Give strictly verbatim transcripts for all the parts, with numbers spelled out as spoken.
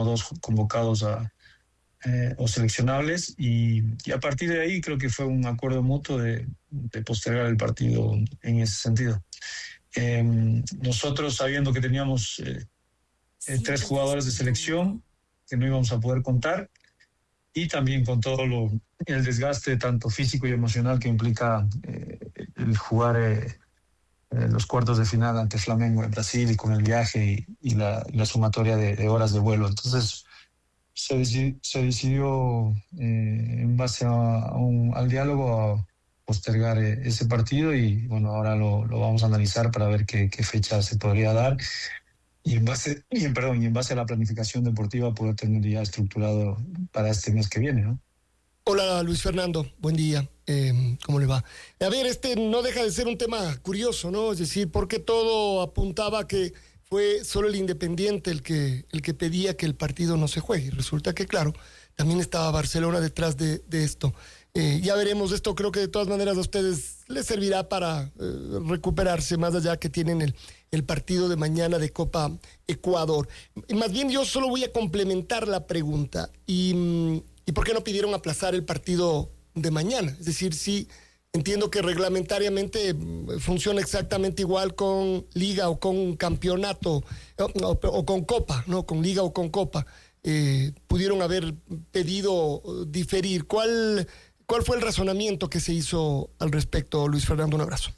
dos convocados a, eh, o seleccionables, y, y a partir de ahí creo que fue un acuerdo mutuo de, de postergar el partido en ese sentido. Eh, nosotros, sabiendo que teníamos eh, eh, tres jugadores de selección que no íbamos a poder contar, y también con todo lo, el desgaste tanto físico y emocional que implica eh, el jugar eh, eh, los cuartos de final ante Flamengo en Brasil, y con el viaje y, y, la, y la sumatoria de, de horas de vuelo. Entonces se, decidi, se decidió eh, en base a, a un, al diálogo a postergar eh, ese partido, y bueno, ahora lo, lo vamos a analizar para ver qué, qué fecha se podría dar, y en base y en, perdón, y en base a la planificación deportiva poder tener ya estructurado para este mes que viene, ¿no? Hola, Luis Fernando, buen día. Eh, ¿Cómo le va? A ver, este no deja de ser un tema curioso, ¿no? Es decir, porque todo apuntaba a que fue solo el Independiente el que, el que pedía que el partido no se juegue. Y resulta que, claro, también estaba Barcelona detrás de, de esto. Eh, ya veremos esto, creo que de todas maneras a ustedes les servirá para eh, recuperarse, más allá que tienen el, el partido de mañana de Copa Ecuador. Y más bien yo solo voy a complementar la pregunta. ¿Y, y por qué no pidieron aplazar el partido de mañana? Es decir, sí, entiendo que reglamentariamente funciona exactamente igual con Liga o con Campeonato, o, o, o con Copa, ¿no? Con Liga o con Copa. Eh, pudieron haber pedido diferir. ¿Cuál... ¿Cuál fue el razonamiento que se hizo al respecto, Luis Fernando? Un abrazo.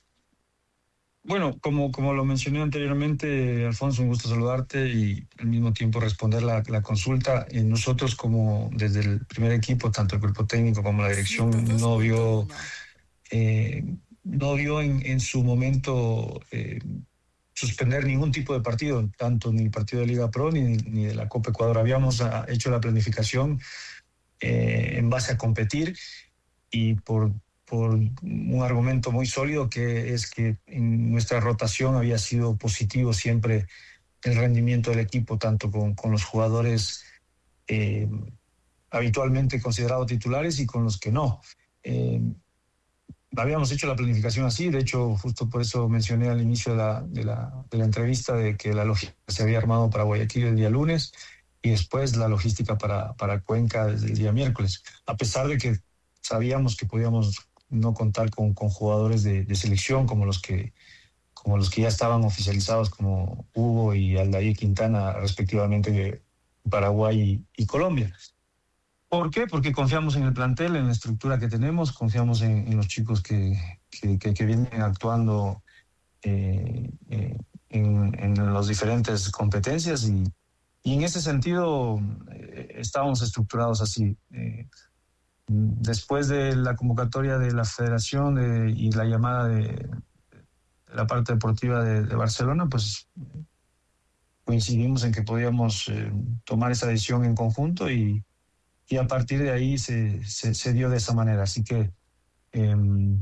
Bueno, como, como lo mencioné anteriormente, Alfonso, un gusto saludarte y al mismo tiempo responder la, la consulta. Y nosotros, como desde el primer equipo, tanto el cuerpo técnico como la dirección, no vio, eh, no vio en, en su momento eh, suspender ningún tipo de partido, tanto ni el partido de Liga Pro ni, ni de la Copa Ecuador. Habíamos a, hecho la planificación Eh, en base a competir, y por, por un argumento muy sólido, que es que en nuestra rotación había sido positivo siempre el rendimiento del equipo, tanto con, con los jugadores eh, habitualmente considerados titulares y con los que no. Eh, habíamos hecho la planificación así, de hecho justo por eso mencioné al inicio de la, de la, de la entrevista de que la lógica se había armado para Guayaquil el día lunes, y después la logística para, para Cuenca desde el día miércoles, a pesar de que sabíamos que podíamos no contar con, con jugadores de, de selección como los que como los que ya estaban oficializados, como Hugo y Aldair Quintana, respectivamente, de Paraguay y, y Colombia. ¿Por qué? Porque confiamos en el plantel, en la estructura que tenemos, confiamos en, en los chicos que, que, que, que vienen actuando eh, eh, en, en las diferentes competencias, y Y en ese sentido eh, estábamos estructurados así. Eh, después de la convocatoria de la federación de, y la llamada de, de la parte deportiva de, de Barcelona, pues coincidimos en que podíamos eh, tomar esa decisión en conjunto, y, y a partir de ahí se, se, se dio de esa manera. Así que, eh,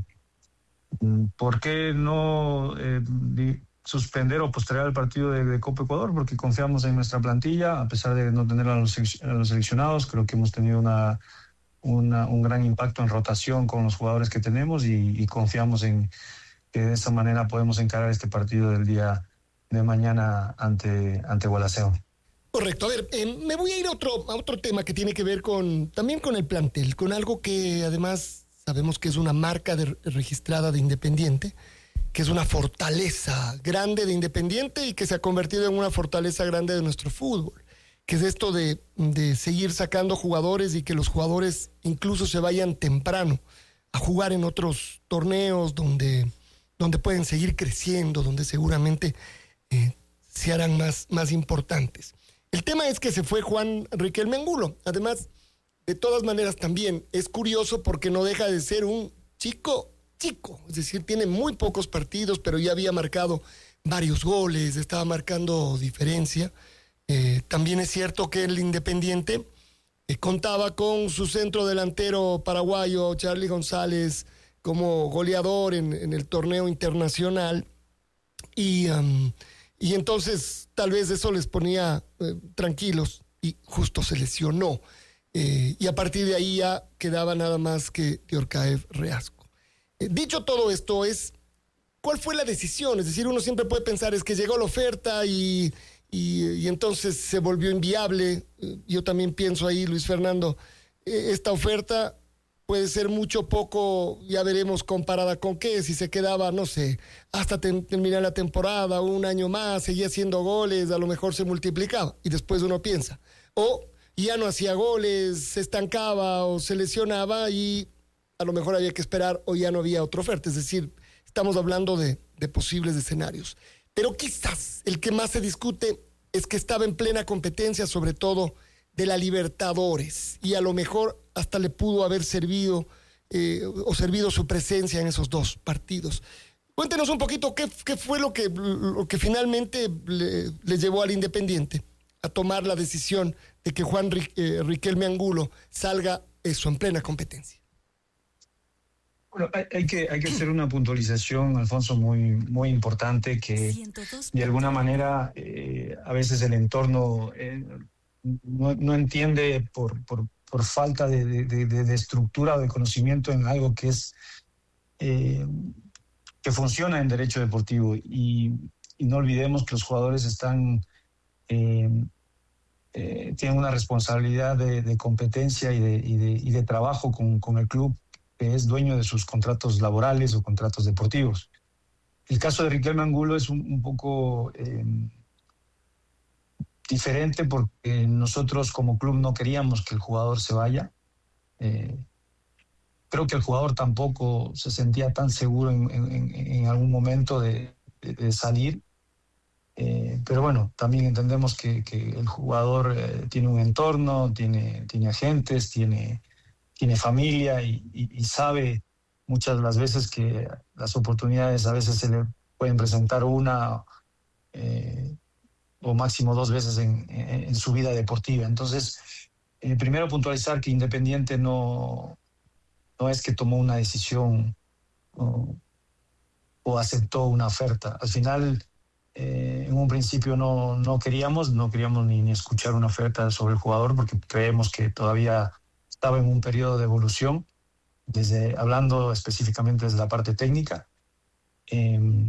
¿por qué no eh, di, suspender o postergar el partido de, de Copa Ecuador? Porque confiamos en nuestra plantilla, a pesar de no tener a los, a los seleccionados. Creo que hemos tenido una, una, un gran impacto en rotación con los jugadores que tenemos, y, y confiamos en que de esa manera podemos encarar este partido del día de mañana ante, ante Gualaceo. Correcto. A ver, eh, me voy a ir a otro, a otro tema que tiene que ver con también con el plantel, con algo que además sabemos que es una marca de, registrada de Independiente, que es una fortaleza grande de Independiente y que se ha convertido en una fortaleza grande de nuestro fútbol, que es esto de, de seguir sacando jugadores y que los jugadores incluso se vayan temprano a jugar en otros torneos donde, donde pueden seguir creciendo, donde seguramente eh, se harán más, más importantes. El tema es que se fue Juan Riquelme Angulo. Además, de todas maneras también es curioso porque no deja de ser un chico chico, es decir, tiene muy pocos partidos, pero ya había marcado varios goles, estaba marcando diferencia. Eh, también es cierto que el Independiente eh, contaba con su centro delantero paraguayo, Charly González, como goleador en, en el torneo internacional, y, um, y entonces tal vez eso les ponía eh, tranquilos, y justo se lesionó. Eh, y a partir de ahí ya quedaba nada más que Diorcaev Reasco. Dicho todo esto, es ¿cuál fue la decisión? Es decir, uno siempre puede pensar, es que llegó la oferta y, y, y entonces se volvió inviable. Yo también pienso ahí, Luis Fernando, esta oferta puede ser mucho o poco, ya veremos comparada con qué, si se quedaba, no sé, hasta ten, terminar la temporada, un año más, seguía haciendo goles, a lo mejor se multiplicaba, y después uno piensa, o ya no hacía goles, se estancaba o se lesionaba y a lo mejor había que esperar o ya no había otra oferta, es decir, estamos hablando de, de posibles escenarios. Pero quizás el que más se discute es que estaba en plena competencia, sobre todo de la Libertadores, y a lo mejor hasta le pudo haber servido eh, o servido su presencia en esos dos partidos. Cuéntenos un poquito qué, qué fue lo que, lo que finalmente le, le llevó al Independiente a tomar la decisión de que Juan eh, Riquelme Angulo salga eso en plena competencia. Bueno, hay, hay, que, hay que hacer una puntualización, Alfonso, muy, muy importante, que de alguna manera eh, a veces el entorno eh, no, no entiende por, por, por falta de, de, de, de estructura o de conocimiento en algo que es eh, que funciona en derecho deportivo. Y, y no olvidemos que los jugadores están eh, eh, tienen una responsabilidad de, de competencia y de, y de, y de trabajo con, con el club, que es dueño de sus contratos laborales o contratos deportivos. El caso de Riquelme Angulo es un, un poco eh, diferente, porque nosotros como club no queríamos que el jugador se vaya. Eh, creo que el jugador tampoco se sentía tan seguro en, en, en algún momento de, de, de salir. Eh, pero bueno, también entendemos que, que el jugador eh, tiene un entorno, tiene, tiene agentes, tiene... tiene familia y, y, y sabe muchas de las veces que las oportunidades a veces se le pueden presentar una eh, o máximo dos veces en, en, en su vida deportiva. Entonces, eh, primero puntualizar que Independiente no, no es que tomó una decisión o, o aceptó una oferta. Al final, eh, en un principio no, no queríamos, no queríamos ni, ni escuchar una oferta sobre el jugador, porque creemos que todavía estaba en un periodo de evolución, desde, hablando específicamente desde la parte técnica. Eh,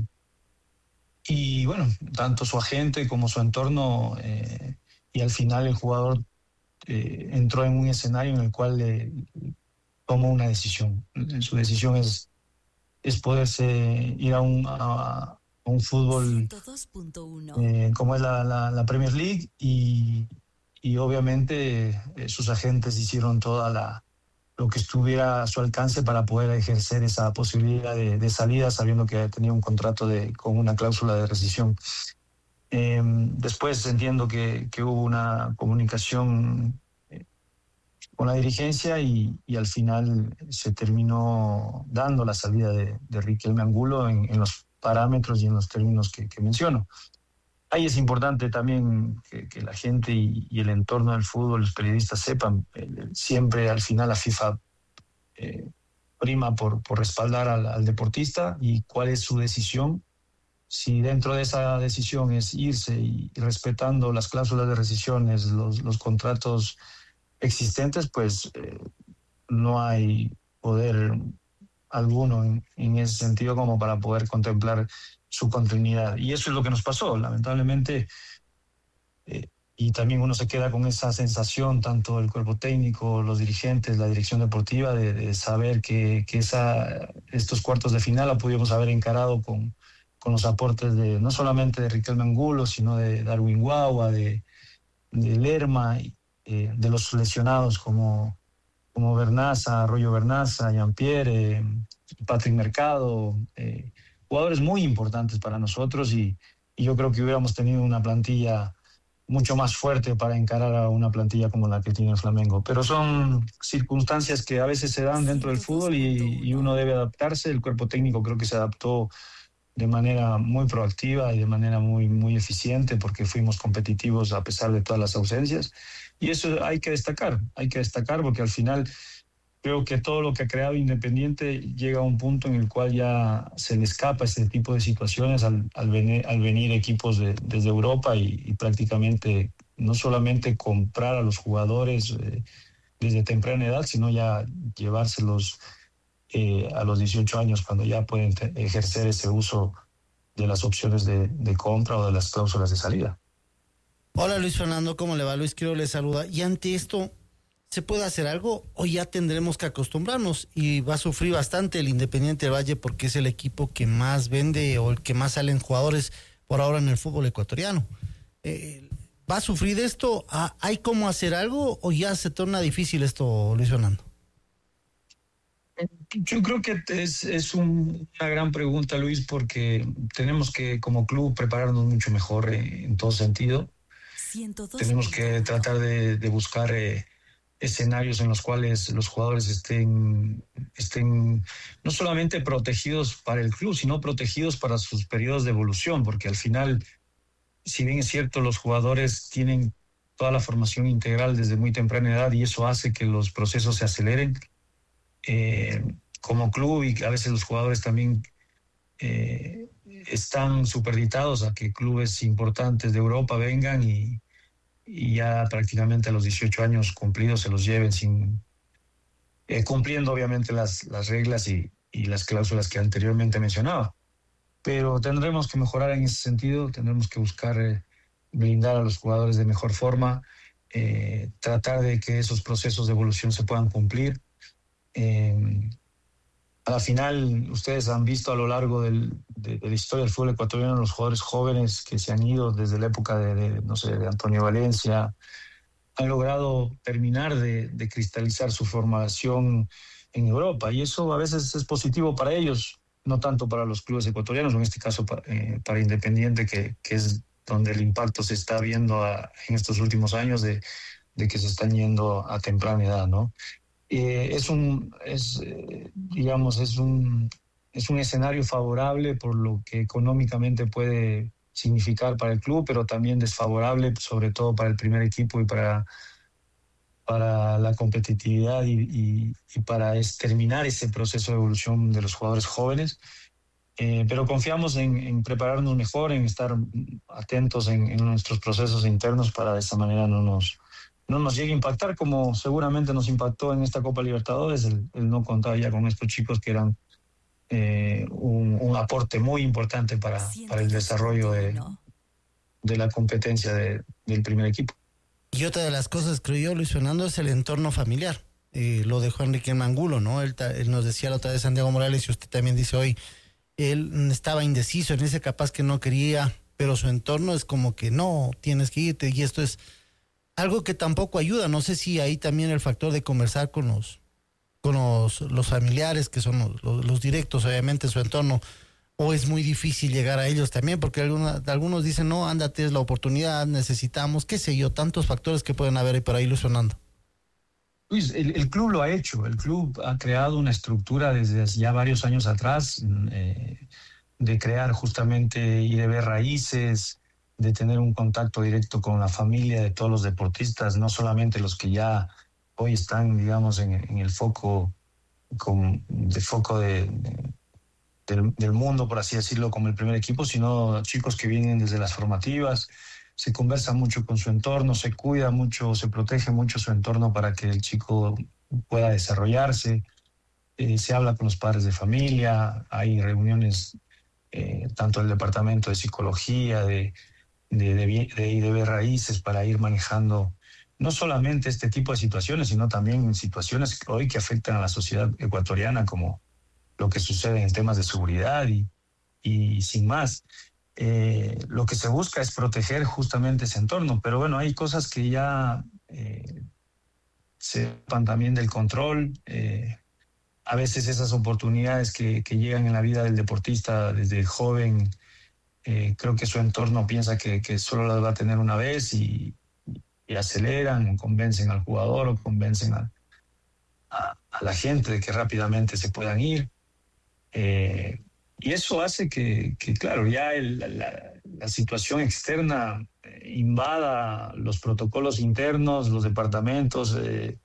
y bueno, tanto su agente como su entorno, eh, y al final el jugador eh, entró en un escenario en el cual eh, tomó una decisión. Su decisión es, es poderse ir a un, a, a un fútbol eh, como es la, la, la Premier League, y Y obviamente eh, sus agentes hicieron toda la lo que estuviera a su alcance para poder ejercer esa posibilidad de, de salida, sabiendo que tenía un contrato de, con una cláusula de rescisión. Eh, después entiendo que, que hubo una comunicación eh, con la dirigencia y, y al final se terminó dando la salida de, de Riquelme Angulo en, en los parámetros y en los términos que, que menciono. Ahí es importante también que, que la gente y, y el entorno del fútbol, los periodistas sepan, eh, siempre al final la FIFA eh, prima por, por respaldar al, al deportista y cuál es su decisión. Si dentro de esa decisión es irse y, y respetando las cláusulas de rescisiones, los, los contratos existentes, pues eh, no hay poder alguno en, en ese sentido como para poder contemplar su continuidad. Y eso es lo que nos pasó, lamentablemente, eh, y también uno se queda con esa sensación, tanto el cuerpo técnico, los dirigentes, la dirección deportiva, de, de saber que, que esa, estos cuartos de final la pudimos haber encarado con, con los aportes de no solamente de Riquelme Angulo, sino de Darwin Guagua, de, de Lerma, eh, de los lesionados como, como Bernaza, Arroyo Bernaza, Jean-Pierre, eh, Patrick Mercado, eh, jugadores muy importantes para nosotros, y, y yo creo que hubiéramos tenido una plantilla mucho más fuerte para encarar a una plantilla como la que tiene el Flamengo. Pero son circunstancias que a veces se dan dentro del fútbol y, y uno debe adaptarse. El cuerpo técnico creo que se adaptó de manera muy proactiva y de manera muy, muy eficiente, porque fuimos competitivos a pesar de todas las ausencias. Y eso hay que destacar, hay que destacar porque al final creo que todo lo que ha creado Independiente llega a un punto en el cual ya se le escapa este tipo de situaciones al, al, venir, al venir equipos de, desde Europa y, y prácticamente no solamente comprar a los jugadores eh, desde temprana edad, sino ya llevárselos eh, a los dieciocho años, cuando ya pueden ejercer ese uso de las opciones de, de compra o de las cláusulas de salida. Hola Luis Fernando, ¿cómo le va? Luis Quiero le saluda. Y ante esto, ¿se puede hacer algo o ya tendremos que acostumbrarnos? Y va a sufrir bastante el Independiente del Valle porque es el equipo que más vende o el que más salen jugadores por ahora en el fútbol ecuatoriano. Eh, ¿Va a sufrir esto? ¿Hay cómo hacer algo o ya se torna difícil esto, Luis Fernando? Yo creo que es, es un, una gran pregunta, Luis, porque tenemos que como club prepararnos mucho mejor eh, en todo sentido. Tenemos que tratar de, de buscar eh, escenarios en los cuales los jugadores estén, estén no solamente protegidos para el club, sino protegidos para sus periodos de evolución, porque al final, si bien es cierto, los jugadores tienen toda la formación integral desde muy temprana edad y eso hace que los procesos se aceleren. Eh, como club y a veces los jugadores también eh, están superditados a que clubes importantes de Europa vengan y, y ya prácticamente a los dieciocho años cumplidos se los lleven sin eh, cumpliendo obviamente las, las reglas y, y las cláusulas que anteriormente mencionaba. Pero tendremos que mejorar en ese sentido, tendremos que buscar eh, blindar a los jugadores de mejor forma, eh, tratar de que esos procesos de evolución se puedan cumplir. Eh, a la final, ustedes han visto a lo largo del, de, de la historia del fútbol ecuatoriano los jugadores jóvenes que se han ido desde la época de, de no sé, de Antonio Valencia, han logrado terminar de, de cristalizar su formación en Europa y eso a veces es positivo para ellos, no tanto para los clubes ecuatorianos, en este caso para, eh, para Independiente, que, que es donde el impacto se está viendo a, en estos últimos años de, de que se están yendo a temprana edad, ¿no? Eh, es un, es, eh, digamos, es un, es un escenario favorable por lo que económicamente puede significar para el club, pero también desfavorable, sobre todo para el primer equipo y para, para la competitividad y, y, y para es, terminar ese proceso de evolución de los jugadores jóvenes. Eh, pero confiamos en, en prepararnos mejor, en estar atentos en, en nuestros procesos internos para de esa manera no nos no nos llegue a impactar como seguramente nos impactó en esta Copa Libertadores el, el no contar ya con estos chicos que eran eh, un, un aporte muy importante para, para el desarrollo de, de la competencia de, del primer equipo. Y otra de las cosas, creo yo, Luis Fernando, es el entorno familiar. Eh, lo dejó Enrique Mangulo, ¿no? Él, él nos decía la otra vez Santiago Morales y usted también dice hoy, él estaba indeciso en ese capaz que no quería, pero su entorno es como que no, tienes que irte y esto es algo que tampoco ayuda. No sé si ahí también el factor de conversar con los con los, los familiares, que son los, los, los directos, obviamente, en su entorno, o es muy difícil llegar a ellos también, porque alguna, algunos dicen, no, ándate, es la oportunidad, necesitamos, qué sé yo, tantos factores que pueden haber ahí por ahí, Luis Fernando. Luis, el, el club lo ha hecho, el club ha creado una estructura desde ya varios años atrás, eh, de crear justamente y de ver raíces, de tener un contacto directo con la familia de todos los deportistas, no solamente los que ya hoy están, digamos, en, en el foco, con, de foco de, de, del, del mundo, por así decirlo, como el primer equipo, sino chicos que vienen desde las formativas. Se conversa mucho con su entorno, se cuida mucho, se protege mucho su entorno para que el chico pueda desarrollarse. Eh, se habla con los padres de familia, hay reuniones, eh, tanto del departamento de psicología, de De, de, de, de ver raíces para ir manejando no solamente este tipo de situaciones, sino también situaciones hoy que afectan a la sociedad ecuatoriana, como lo que sucede en temas de seguridad y, y sin más. Eh, lo que se busca es proteger justamente ese entorno, pero bueno, hay cosas que ya eh, se escapan también del control. Eh, a veces esas oportunidades que, que llegan en la vida del deportista desde joven, Eh, creo que su entorno piensa que, que solo las va a tener una vez y, y aceleran, o convencen al jugador o convencen a, a, a la gente de que rápidamente se puedan ir. Eh, y eso hace que, que claro, ya el, la, la situación externa invada los protocolos internos, los departamentos, eh,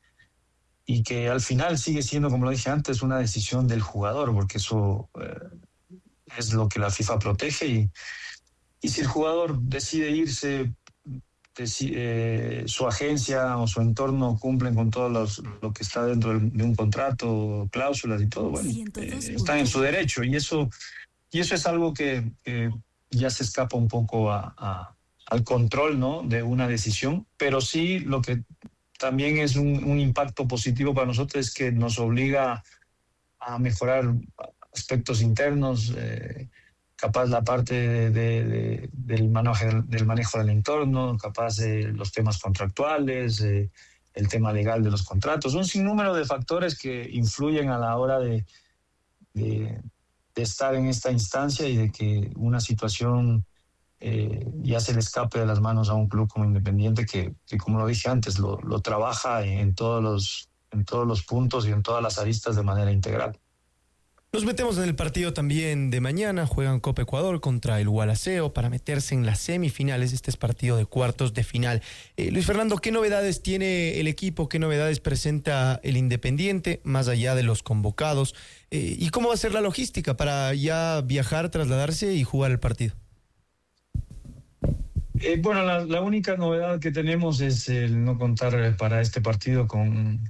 y que al final sigue siendo, como lo dije antes, una decisión del jugador, porque eso... Eh, es lo que la FIFA protege y, y si el jugador decide irse, decide, eh, su agencia o su entorno cumplen con todo los, lo que está dentro de un contrato, cláusulas y todo, bueno, eh, están en su derecho y eso, y eso es algo que, que ya se escapa un poco a, a, al control, ¿no?, de una decisión, pero sí lo que también es un, un impacto positivo para nosotros es que nos obliga a mejorar aspectos internos, eh, capaz la parte de, de, de, del, manejo, del manejo del entorno, capaz de los temas contractuales, eh, el tema legal de los contratos, un sinnúmero de factores que influyen a la hora de, de, de estar en esta instancia y de que una situación eh, ya se le escape de las manos a un club como Independiente que, que como lo dije antes, lo, lo trabaja en todos los, en todos los puntos y en todas las aristas de manera integral. Nos metemos en el partido también de mañana. Juegan Copa Ecuador contra el Gualaceo para meterse en las semifinales. Este es partido de cuartos de final. Eh, Luis Fernando, ¿qué novedades tiene el equipo? ¿Qué novedades presenta el Independiente, más allá de los convocados? Eh, ¿Y cómo va a ser la logística para ya viajar, trasladarse y jugar el partido? Eh, bueno, la, la única novedad que tenemos es el no contar para este partido con...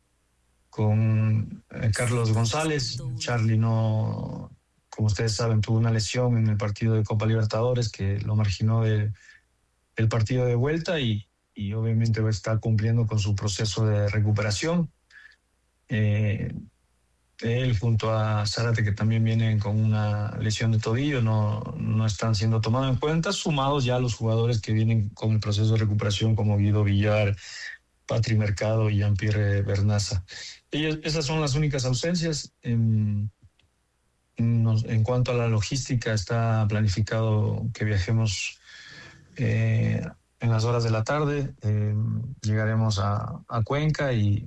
con eh, Carlos González. Charlie no, como ustedes saben, tuvo una lesión en el partido de Copa Libertadores que lo marginó de, del partido de vuelta y, y obviamente va a estar cumpliendo con su proceso de recuperación. Eh, él junto a Zárate, que también vienen con una lesión de tobillo, no, no están siendo tomados en cuenta, sumados ya a los jugadores que vienen con el proceso de recuperación como Guido Villar, Patri Mercado y Jean-Pierre Bernaza. Ellos, esas son las únicas ausencias. En, en, en cuanto a la logística, está planificado que viajemos eh, en las horas de la tarde. Eh, llegaremos a, a Cuenca y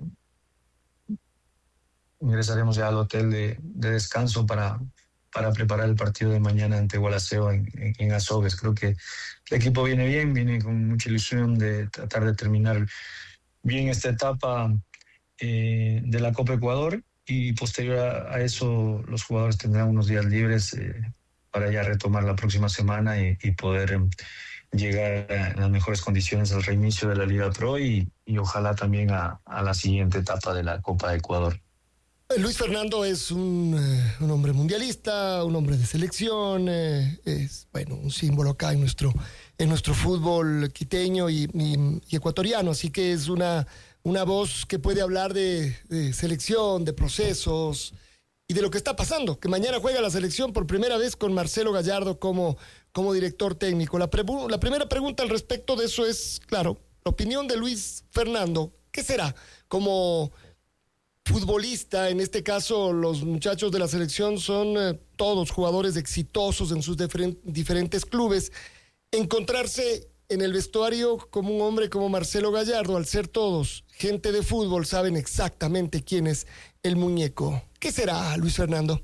ingresaremos ya al hotel de, de descanso para, para preparar el partido de mañana ante Gualaceo en, en, en Azogues. Creo que el equipo viene bien, viene con mucha ilusión de tratar de terminar bien esta etapa eh, de la Copa Ecuador y posterior a, a eso los jugadores tendrán unos días libres eh, para ya retomar la próxima semana y, y poder eh, llegar a, en las mejores condiciones al reinicio de la Liga Pro y, y ojalá también a, a la siguiente etapa de la Copa de Ecuador. Luis Fernando es un, eh, un hombre mundialista, un hombre de selección, eh, es bueno un símbolo acá en nuestro, en nuestro fútbol quiteño y, y, y ecuatoriano, así que es una, una voz que puede hablar de, de selección, de procesos y de lo que está pasando, que mañana juega la selección por primera vez con Marcelo Gallardo como, como director técnico. La, pre, la primera pregunta al respecto de eso es, claro, la opinión de Luis Fernando, ¿qué será? Como futbolista, en este caso los muchachos de la selección son eh, todos jugadores exitosos en sus diferent, diferentes clubes. Encontrarse en el vestuario como un hombre como Marcelo Gallardo, al ser todos gente de fútbol, saben exactamente quién es el muñeco. ¿Qué será, Luis Fernando?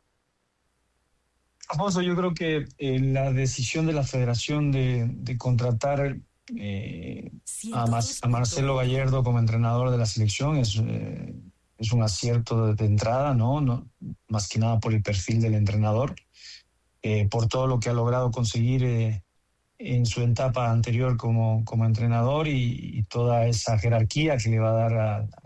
Alfonso, yo creo que eh, la decisión de la federación de, de contratar eh, a, Mas, a Marcelo Gallardo como entrenador de la selección es... Eh, Es un acierto de entrada, ¿no? ¿no? Más que nada por el perfil del entrenador, eh, por todo lo que ha logrado conseguir eh, en su etapa anterior como, como entrenador y, y toda esa jerarquía que le va a dar a, a,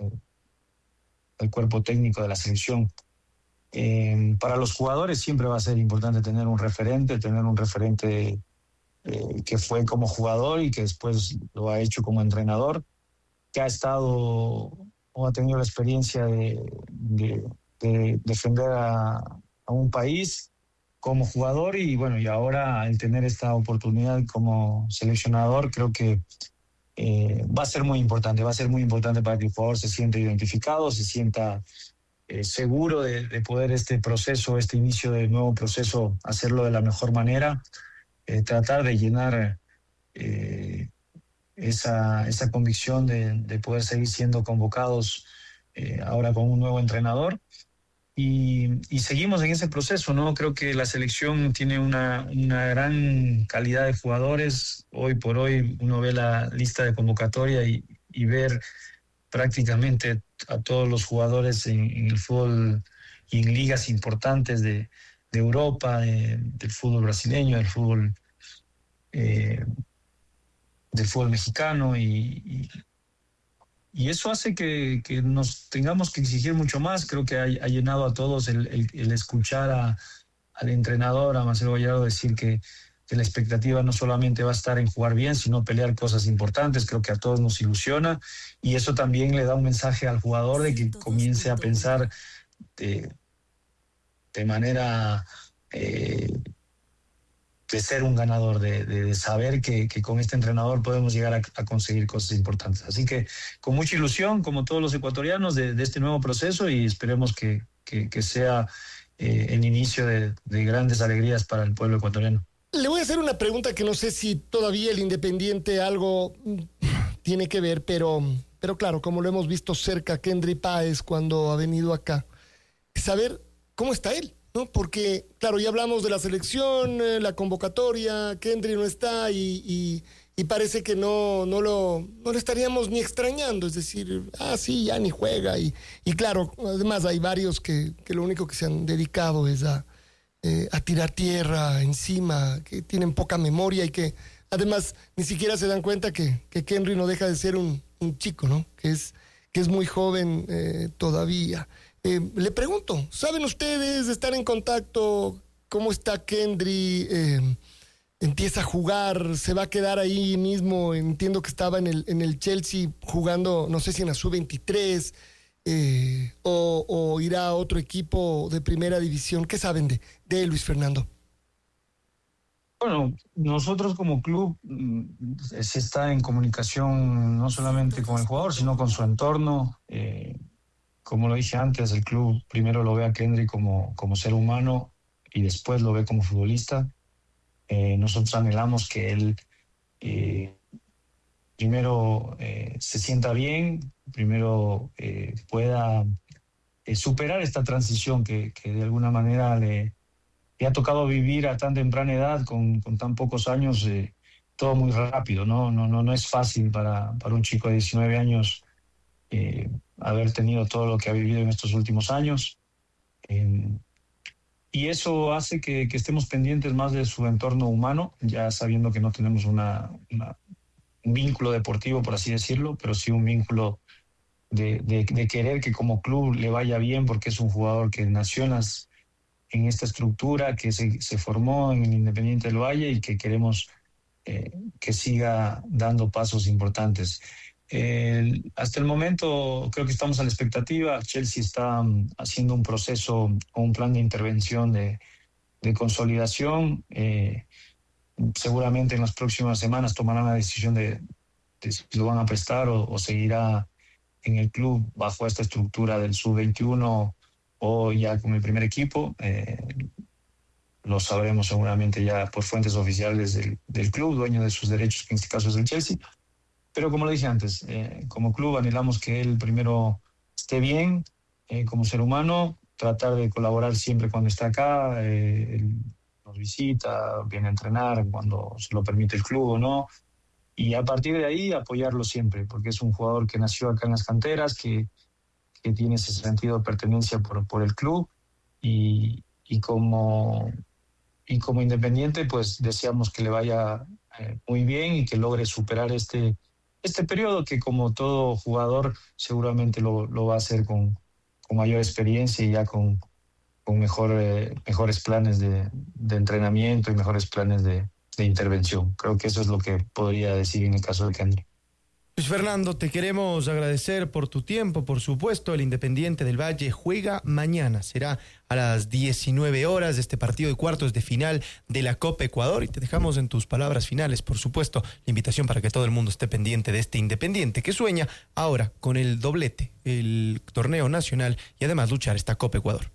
al cuerpo técnico de la selección. Eh, para los jugadores siempre va a ser importante tener un referente, tener un referente eh, que fue como jugador y que después lo ha hecho como entrenador, que ha estado... o ha tenido la experiencia de, de, de defender a, a un país como jugador y bueno, y ahora el tener esta oportunidad como seleccionador creo que eh, va a ser muy importante, va a ser muy importante para que el jugador se sienta identificado, se sienta eh, seguro de, de poder este proceso, este inicio del nuevo proceso, hacerlo de la mejor manera, eh, tratar de llenar eh, Esa, esa convicción de, de poder seguir siendo convocados eh, ahora con un nuevo entrenador y, y seguimos en ese proceso, ¿no? Creo que la selección tiene una, una gran calidad de jugadores. Hoy por hoy uno ve la lista de convocatoria y, y ver prácticamente a todos los jugadores en, en el fútbol y en ligas importantes de, de Europa, de, del fútbol brasileño, del fútbol eh, del fútbol mexicano y, y, y eso hace que, que nos tengamos que exigir mucho más. Creo que ha, ha llenado a todos el, el, el escuchar a, al entrenador, a Marcelo Gallardo, decir que que la expectativa no solamente va a estar en jugar bien, sino pelear cosas importantes. Creo que a todos nos ilusiona y eso también le da un mensaje al jugador de que comience a pensar de, de manera eh, de ser un ganador, de, de, de saber que, que con este entrenador podemos llegar a, a conseguir cosas importantes. Así que con mucha ilusión, como todos los ecuatorianos, de, de este nuevo proceso y esperemos que, que, que sea eh, el inicio de, de grandes alegrías para el pueblo ecuatoriano. Le voy a hacer una pregunta que no sé si todavía el Independiente algo tiene que ver, pero, pero claro, como lo hemos visto cerca, Kendry Páez cuando ha venido acá, saber cómo está él, ¿no? Porque, claro, ya hablamos de la selección, eh, la convocatoria, Kendry no está y, y, y parece que no, no, lo, no lo estaríamos ni extrañando, es decir, ah, sí, ya ni juega. Y, y claro, además hay varios que, que lo único que se han dedicado es a Eh, a tirar tierra encima, que tienen poca memoria y que además ni siquiera se dan cuenta que, que Kendry no deja de ser un, un chico, ¿no? Que es, que es muy joven eh, todavía. Eh, le pregunto, ¿saben ustedes, están en contacto? ¿Cómo está Kendry? Eh, ¿Empieza a jugar? ¿Se va a quedar ahí mismo? Entiendo que estaba en el, en el Chelsea jugando, no sé si en la sub veintitrés. Eh, o, o irá a otro equipo de primera división. ¿Qué saben de, de Luis Fernando? Bueno, nosotros como club se está en comunicación no solamente con el jugador, sino con su entorno. Eh, como lo dije antes, el club primero lo ve a Kendry como, como ser humano y después lo ve como futbolista. Eh, nosotros anhelamos que él eh, primero eh, se sienta bien, primero eh, pueda eh, superar esta transición que, que de alguna manera le, le ha tocado vivir a tan temprana edad, con, con tan pocos años, eh, todo muy rápido, ¿no? No, no, no es fácil para, para un chico de diecinueve años eh, haber tenido todo lo que ha vivido en estos últimos años. Eh, y eso hace que, que estemos pendientes más de su entorno humano, ya sabiendo que no tenemos una... una un vínculo deportivo, por así decirlo, pero sí un vínculo de, de, de querer que como club le vaya bien, porque es un jugador que nació en, las, en esta estructura, que se, se formó en el Independiente del Valle y que queremos eh, que siga dando pasos importantes. Eh, hasta el momento creo que estamos a la expectativa. Chelsea está um, haciendo un proceso o un plan de intervención de, de consolidación. Eh, Seguramente en las próximas semanas tomarán la decisión de, de si lo van a prestar o, o seguirá en el club bajo esta estructura del sub veintiuno o ya con el primer equipo. Eh, lo sabremos seguramente ya por fuentes oficiales del, del club, dueño de sus derechos, que en este caso es el Chelsea. Pero como lo dije antes, eh, como club anhelamos que él primero esté bien eh, como ser humano, tratar de colaborar siempre cuando está acá. Eh, el, nos visita, viene a entrenar cuando se lo permite el club o no, y a partir de ahí apoyarlo siempre, porque es un jugador que nació acá en las canteras, que, que tiene ese sentido de pertenencia por, por el club, y, y, como, y como Independiente pues deseamos que le vaya eh, muy bien y que logre superar este, este periodo que como todo jugador seguramente lo, lo va a hacer con, con mayor experiencia y ya con con mejor, eh, mejores planes de, de entrenamiento y mejores planes de, de intervención. Creo que eso es lo que podría decir en el caso de Kendry. Luis Fernando, te queremos agradecer por tu tiempo, por supuesto. El Independiente del Valle juega mañana, será a las diecinueve horas de este partido de cuartos de final de la Copa Ecuador, y te dejamos en tus palabras finales, por supuesto, la invitación para que todo el mundo esté pendiente de este Independiente que sueña ahora con el doblete, el torneo nacional y además luchar esta Copa Ecuador.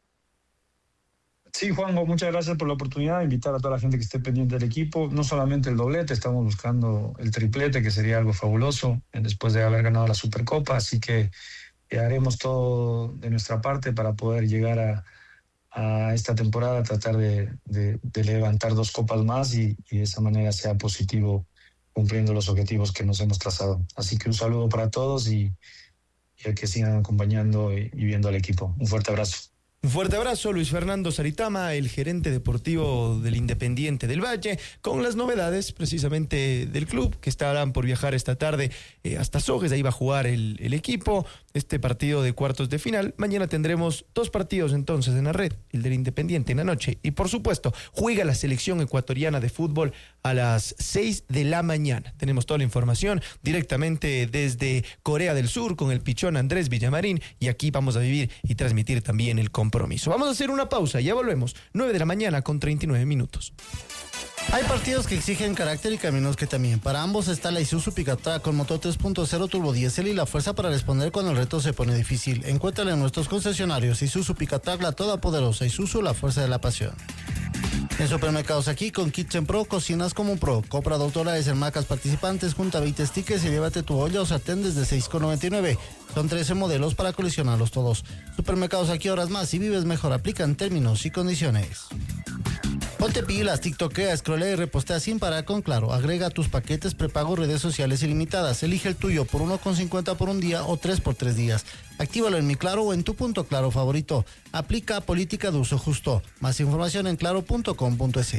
Sí, Juanjo, muchas gracias por la oportunidad de invitar a toda la gente que esté pendiente del equipo. No solamente el doblete, estamos buscando el triplete, que sería algo fabuloso después de haber ganado la Supercopa. Así que haremos todo de nuestra parte para poder llegar a, a esta temporada, tratar de, de, de levantar dos copas más y, y de esa manera sea positivo cumpliendo los objetivos que nos hemos trazado. Así que un saludo para todos y, y a que sigan acompañando y, y viendo al equipo. Un fuerte abrazo. Un fuerte abrazo, Luis Fernando Saritama, el gerente deportivo del Independiente del Valle, con las novedades precisamente del club, que estarán por viajar esta tarde eh, hasta Sojes. Ahí va a jugar el, el equipo, este partido de cuartos de final. Mañana tendremos dos partidos entonces en la red, el del Independiente en la noche. Y por supuesto, juega la selección ecuatoriana de fútbol a las seis de la mañana. Tenemos toda la información directamente desde Corea del Sur con el pichón Andrés Villamarín, y aquí vamos a vivir y transmitir también el compromiso. Vamos a hacer una pausa, ya volvemos. nueve de la mañana con treinta y nueve minutos. Hay partidos que exigen carácter y caminos que también. Para ambos está la Isuzu Pickup Truck con motor tres punto cero turbo diésel y la fuerza para responder cuando el reto se pone difícil. Encuéntrala en nuestros concesionarios. Isuzu Pickup Truck, la todopoderosa Isuzu, la fuerza de la pasión. En Supermercados Aquí, con Kitchen Pro, cocinas como un pro. Compra dos dólares en marcas participantes, junta veinte stickers y llévate tu olla o sartén desde seis con noventa y nueve. Son trece modelos para coleccionarlos todos. Supermercados Aquí, horas más y vives mejor. Aplican términos y condiciones. Ponte pilas, tiktokea, scrollea y repostea sin parar con Claro. Agrega tus paquetes prepago, redes sociales ilimitadas. Elige el tuyo por uno con cincuenta por un día o tres por tres días. Actívalo en Mi Claro o en tu punto Claro favorito. Aplica política de uso justo. Más información en claro punto com punto es.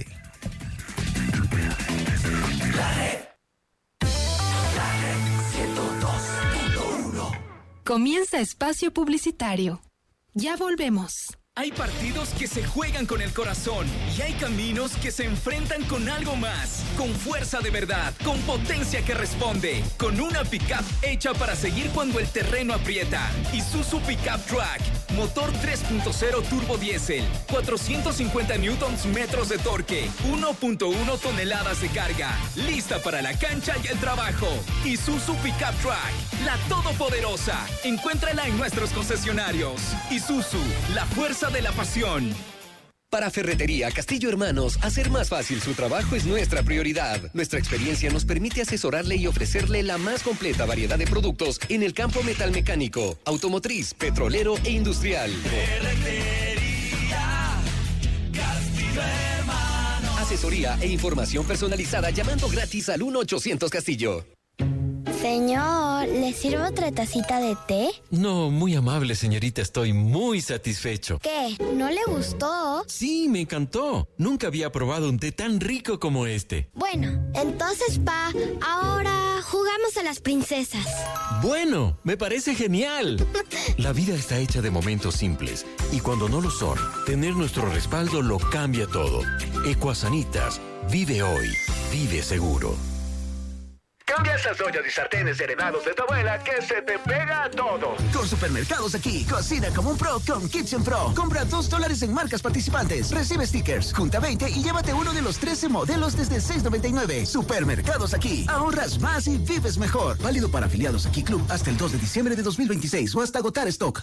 Comienza espacio publicitario. Ya volvemos. Hay partidos que se juegan con el corazón y hay caminos que se enfrentan con algo más, con fuerza de verdad, con potencia que responde, con una pickup hecha para seguir cuando el terreno aprieta. Isuzu Pickup Truck, motor tres punto cero turbo diésel, cuatrocientos cincuenta newtons metros de torque, uno punto uno toneladas de carga, lista para la cancha y el trabajo. Isuzu Pickup Truck, la todopoderosa. Encuéntrala en nuestros concesionarios. Isuzu, la fuerza de la pasión. Para Ferretería Castillo Hermanos, hacer más fácil su trabajo es nuestra prioridad. Nuestra experiencia nos permite asesorarle y ofrecerle la más completa variedad de productos en el campo metalmecánico, automotriz, petrolero e industrial. Ferretería Castillo Hermanos. Asesoría e información personalizada llamando gratis al uno ochocientos Castillo. Señor, ¿le sirvo otra tacita de té? No, muy amable, señorita. Estoy muy satisfecho. ¿Qué? ¿No le gustó? Sí, me encantó. Nunca había probado un té tan rico como este. Bueno, entonces, pa, ahora jugamos a las princesas. Bueno, me parece genial. La vida está hecha de momentos simples y cuando no lo son, tener nuestro respaldo lo cambia todo. Ecuasanitas. Vive hoy. Vive seguro. Cambia esas ollas y sartenes heredados de tu abuela que se te pega a todo. Con Supermercados Aquí, cocina como un pro con Kitchen Pro. Compra dos dólares en marcas participantes. Recibe stickers, junta veinte y llévate uno de los trece modelos desde seis noventa y nueve. Supermercados Aquí, ahorras más y vives mejor. Válido para afiliados Aquí Club hasta el dos de diciembre de dos mil veintiséis o hasta agotar stock.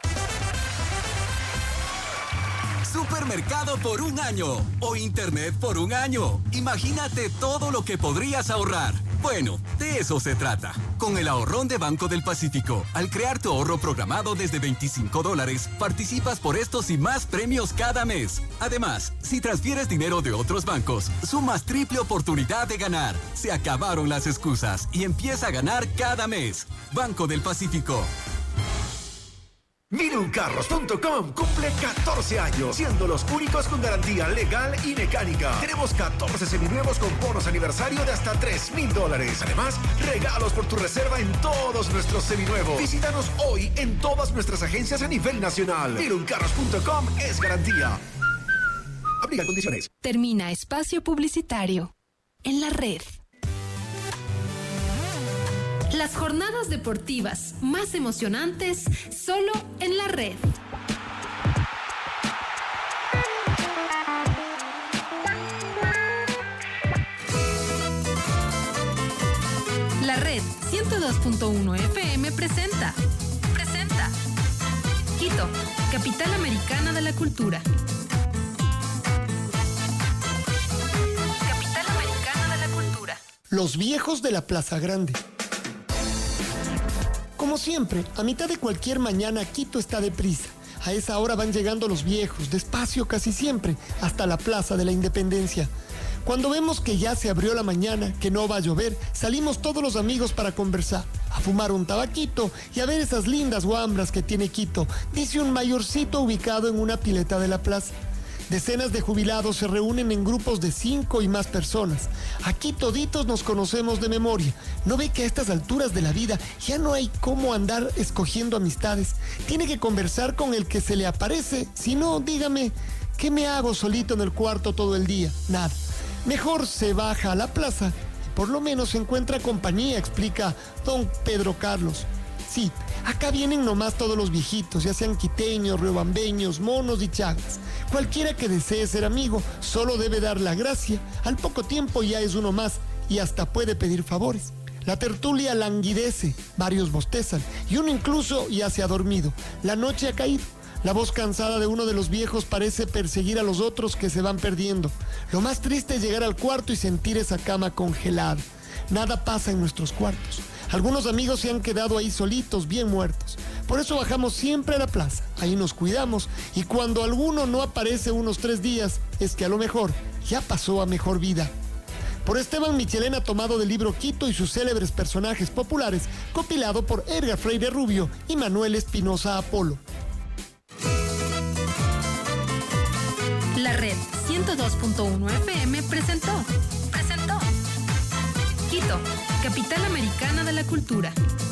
Supermercado por un año o internet por un año. Imagínate todo lo que podrías ahorrar. Bueno, de eso se trata. Con el ahorrón de Banco del Pacífico, al crear tu ahorro programado desde veinticinco dólares, participas por estos y más premios cada mes. Además, si transfieres dinero de otros bancos, sumas triple oportunidad de ganar. Se acabaron las excusas y empieza a ganar cada mes. Banco del Pacífico. Miluncarros punto com cumple catorce años, siendo los únicos con garantía legal y mecánica. Tenemos catorce seminuevos con bonos aniversario de hasta tres mil dólares. Además, regalos por tu reserva en todos nuestros seminuevos. Visítanos hoy en todas nuestras agencias a nivel nacional. Miluncarros punto com es garantía. Aplica condiciones. Termina espacio publicitario. En la red. Las jornadas deportivas más emocionantes solo en la red. La red ciento dos punto uno F M presenta. Presenta. Quito, capital americana de la cultura. Capital americana de la cultura. Los viejos de la Plaza Grande. Como siempre, a mitad de cualquier mañana Quito está deprisa. A esa hora van llegando los viejos, despacio casi siempre, hasta la Plaza de la Independencia. Cuando vemos que ya se abrió la mañana, que no va a llover, salimos todos los amigos para conversar. a fumar un tabaquito y a ver esas lindas guambras que tiene Quito, dice un mayorcito ubicado en una pileta de la plaza. Decenas de jubilados se reúnen en grupos de cinco y más personas. Aquí toditos nos conocemos de memoria. ¿No ve que a estas alturas de la vida ya no hay cómo andar escogiendo amistades? Tiene que conversar con el que se le aparece. Si no, dígame, ¿qué me hago solito en el cuarto todo el día? Nada. Mejor se baja a la plaza y por lo menos se encuentra compañía, explica don Pedro Carlos. Sí, acá vienen nomás todos los viejitos, ya sean quiteños, riobambeños, monos y chagas. Cualquiera que desee ser amigo solo debe dar la gracia. Al poco tiempo ya es uno más y hasta puede pedir favores. La tertulia languidece, varios bostezan y uno incluso ya se ha dormido. La noche ha caído. La voz cansada de uno de los viejos parece perseguir a los otros que se van perdiendo. Lo más triste es llegar al cuarto y sentir esa cama congelada. Nada pasa en nuestros cuartos. Algunos amigos se han quedado ahí solitos, bien muertos. Por eso bajamos siempre a la plaza. Ahí nos cuidamos y cuando alguno no aparece unos tres días, es que a lo mejor ya pasó a mejor vida. Por Esteban Michelena, tomado del libro Quito y sus célebres personajes populares, compilado por Edgar Freire Rubio y Manuel Espinosa Apolo. La Red ciento dos punto uno F M presentó. Presentó. Quito, capital americana de la cultura.